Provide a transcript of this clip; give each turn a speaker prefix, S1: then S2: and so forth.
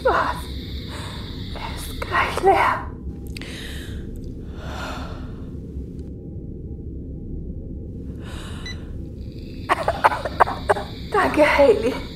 S1: Das war's. Er ist gleich leer. Danke, Hayley.